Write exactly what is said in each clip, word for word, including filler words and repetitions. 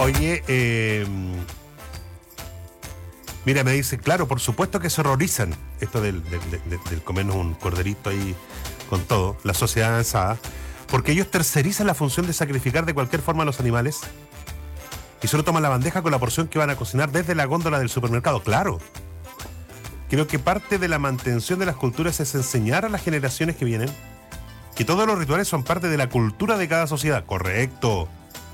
Oye, eh, mira, me dice, claro, por supuesto que se horrorizan esto del, del, del, del comernos un corderito ahí con todo, la sociedad avanzada, porque ellos tercerizan la función de sacrificar de cualquier forma a los animales y solo toman la bandeja con la porción que van a cocinar desde la góndola del supermercado. Claro. Creo que parte de la mantención de las culturas es enseñar a las generaciones que vienen que todos los rituales son parte de la cultura de cada sociedad. Correcto.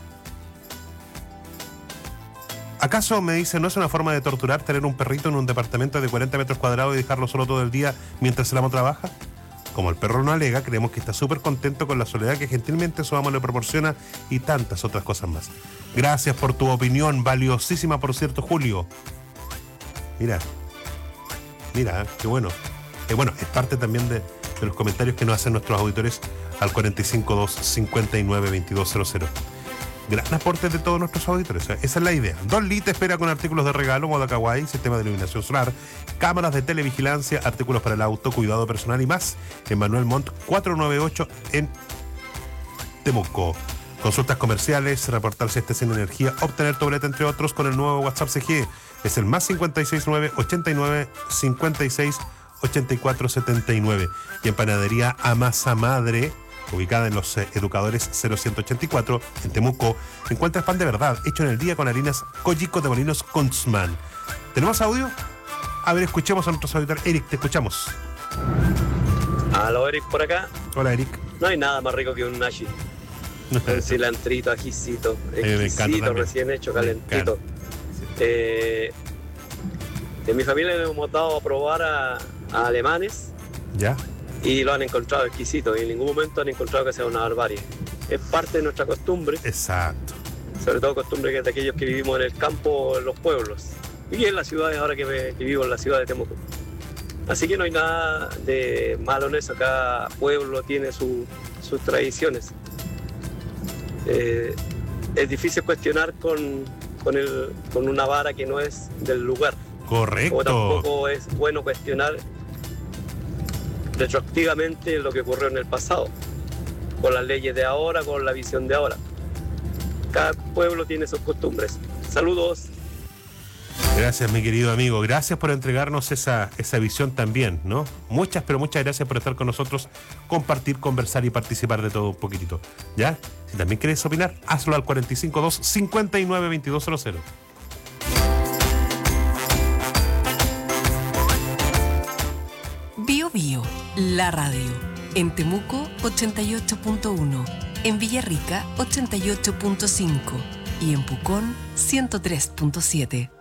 ¿Acaso, me dice, no es una forma de torturar tener un perrito en un departamento de cuarenta metros cuadrados y dejarlo solo todo el día mientras el amo trabaja? Como el perro no alega, creemos que está súper contento con la soledad que gentilmente su amo le proporciona y tantas otras cosas más. Gracias por tu opinión, valiosísima por cierto, Julio. Mira, mira, qué bueno. Eh, bueno, es parte también de, de los comentarios que nos hacen nuestros auditores al cuarenta y cinco dos cincuenta y nueve veintidós cero cero. Gran aporte de todos nuestros auditores. Esa es la idea. Don Lee te espera con artículos de regalo, moda kawaii, sistema de iluminación solar, cámaras de televigilancia, artículos para el auto, cuidado personal y más. En Manuel Montt cuatrocientos noventa y ocho en Temuco. Consultas comerciales, reportar si estés sin energía, obtener tu boleta, entre otros, con el nuevo WhatsApp C G. Es el más cincuenta y seis nueve ochenta y nueve cincuenta y seis ochenta y cuatro setenta y nueve. Y en Panadería Amasa Madre, ubicada en los eh, Educadores cero ciento ochenta y cuatro, en Temuco, encuentras pan de verdad, hecho en el día con harinas Collico de Molinos Kunzman. ¿Tenemos audio? A ver, escuchemos a nuestro auditor. Eric, te escuchamos. Aló, Eric, por acá. Hola, Eric. No hay nada más rico que un nashi. El cilantrito, ajicito, exquisito, recién hecho, calentito. Eh, en mi familia le hemos dado a probar a, a alemanes. ¿Ya? Y lo han encontrado exquisito y en ningún momento han encontrado que sea una barbarie. Es parte de nuestra costumbre. Exacto. Sobre todo costumbre que de aquellos que vivimos en el campo, en los pueblos. Y en las ciudades, ahora que, me, que vivo en la ciudad de Temuco. Así que no hay nada de malo en eso. Cada pueblo tiene su, sus tradiciones. Eh, es difícil cuestionar con, con, el, con una vara que no es del lugar. Correcto. O tampoco es bueno cuestionar retroactivamente lo que ocurrió en el pasado, con las leyes de ahora, con la visión de ahora. Cada pueblo tiene sus costumbres. Saludos. Gracias, mi querido amigo. Gracias por entregarnos esa, esa visión también, ¿no? Muchas, pero muchas gracias por estar con nosotros, compartir, conversar y participar de todo un poquitito. ¿Ya? Si también quieres opinar, hazlo al cuarenta y cinco dos cincuenta y nueve veintidós cero cero. Bio Bio, la radio. En Temuco, ochenta y ocho punto uno. En Villarrica, ochenta y ocho punto cinco. Y en Pucón, ciento tres punto siete.